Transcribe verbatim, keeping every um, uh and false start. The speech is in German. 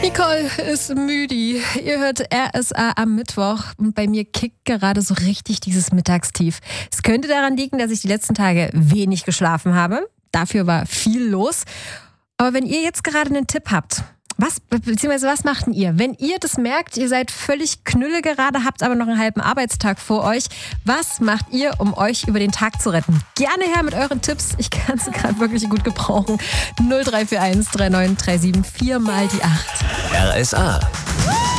Nicole ist müde. Ihr hört R S A am Mittwoch und bei mir kickt gerade so richtig dieses Mittagstief. Es könnte daran liegen, dass ich die letzten Tage wenig geschlafen habe. Dafür war viel los. Aber wenn ihr jetzt gerade einen Tipp habt, was, beziehungsweise was macht denn ihr? Wenn ihr das merkt, ihr seid völlig knülle gerade, habt aber noch einen halben Arbeitstag vor euch. Was macht ihr, um euch über den Tag zu retten? Gerne her mit euren Tipps. Ich kann sie gerade wirklich gut gebrauchen. null drei vier eins drei neun drei sieben vier mal die acht. R S A.